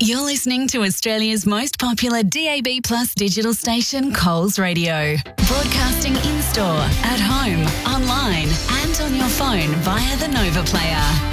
You're listening to Australia's most popular DAB+ digital station, Coles Radio. Broadcasting in-store, at home, online and on your phone via the Nova Player.